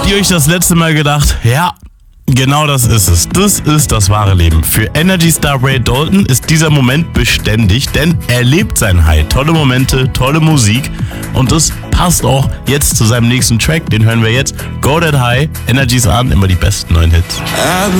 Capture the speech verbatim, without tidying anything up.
ihr euch das letzte Mal gedacht, ja, genau das ist es. Das ist das wahre Leben. Für Energy Star Ray Dalton ist dieser Moment beständig, denn er lebt sein High. Tolle Momente, tolle Musik und das passt auch jetzt zu seinem nächsten Track. Den hören wir jetzt. Go That High, Energy's an, immer die besten neuen Hits.